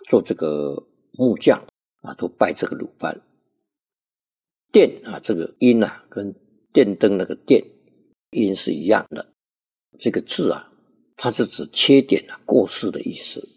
做这个木匠都拜这个鲁班。电这个音跟电灯那个电音是一样的，这个字它是指缺点过失的意思。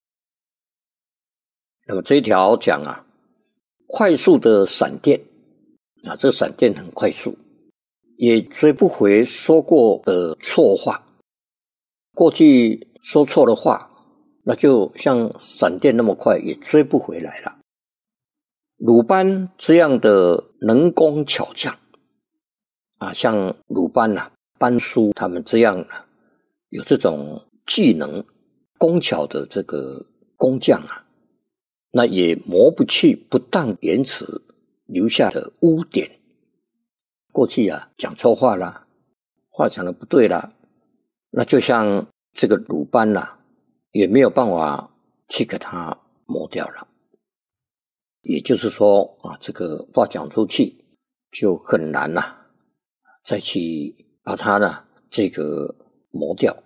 那么这一条讲快速的闪电这个闪电很快速，也追不回说过的错话。过去说错的话，那就像闪电那么快也追不回来了。鲁班这样的能工巧匠像鲁班班叔他们这样有这种技能工巧的这个工匠那也磨不去不当言辞留下的污点。过去讲错话啦，话讲的不对啦，那就像这个鲁班也没有办法去给他磨掉了。也就是说这个话讲出去就很难再去把它这个磨掉。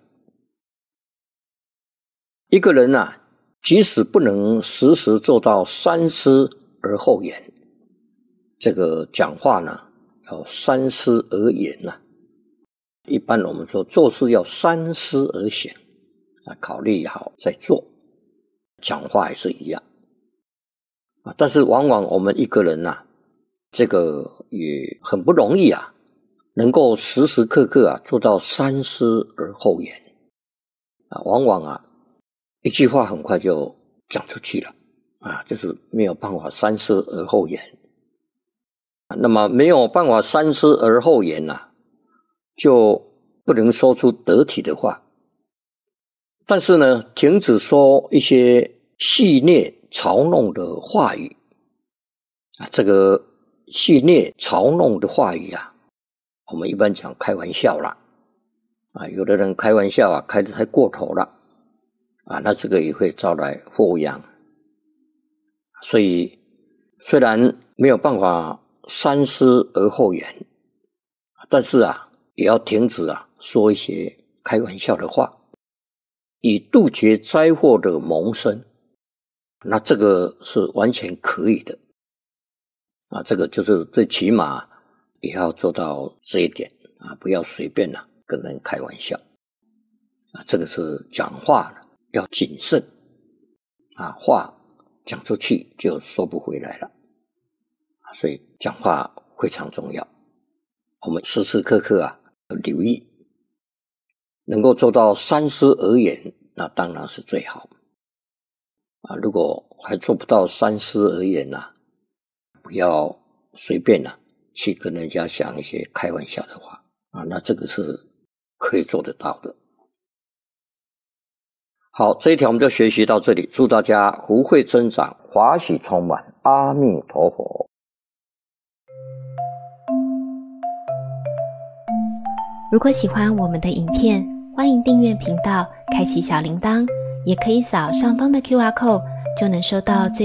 一个人即使不能时时做到三思而后言，这个讲话要三思而言一般我们说做事要三思而行考虑好再做，讲话也是一样但是往往我们一个人这个也很不容易能够时时刻刻做到三思而后言往往一句话很快就讲出去了就是没有办法三思而后言。那么没有办法三思而后言就不能说出得体的话。但是呢，停止说一些戏谑嘲弄的话语这个戏谑嘲弄的话语我们一般讲开玩笑啦有的人开玩笑开得太过头了那这个也会招来祸殃。所以虽然没有办法三思而后言，但是也要停止说一些开玩笑的话，以杜绝灾祸的萌生。那这个是完全可以的这个就是最起码也要做到这一点不要随便跟人开玩笑这个是讲话要谨慎话讲出去就收不回来了所以讲话非常重要，我们时时刻刻要留意，能够做到三思而言，那当然是最好如果还做不到三思而言不要随便去跟人家讲一些开玩笑的话那这个是可以做得到的。好，这一条我们就学习到这里，祝大家福慧增长，华喜充满，阿弥陀佛。 如果喜欢我们的影片，欢迎订阅频道，开启小铃铛，也可以扫上方的 QR code，就能收到最